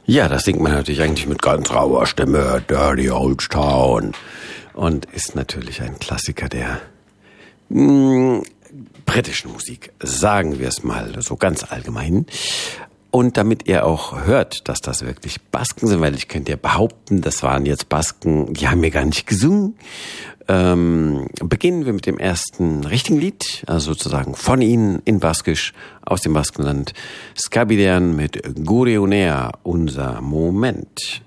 Ja, das singt man natürlich eigentlich mit ganz rauer Stimme, Dirty Old Town. Und ist natürlich ein Klassiker der britischen Musik, sagen wir es mal so ganz allgemein. Und damit ihr auch hört, dass das wirklich Basken sind, weil ich könnte ja behaupten, das waren jetzt Basken, die haben mir gar nicht gesungen. Beginnen wir mit dem ersten richtigen Lied, also sozusagen von ihnen in Baskisch aus dem Baskenland. Skabidean mit Gureunea, unser Moment.